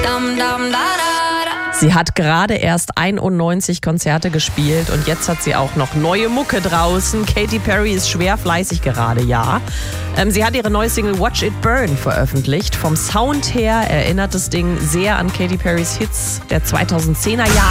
Sie hat gerade erst 91 Konzerte gespielt und jetzt hat sie auch noch neue Mucke draußen. Katy Perry ist schwer fleißig gerade, ja. Sie hat ihre neue Single Watch It Burn veröffentlicht. Vom Sound her erinnert das Ding sehr an Katy Perrys Hits der 2010er Jahre.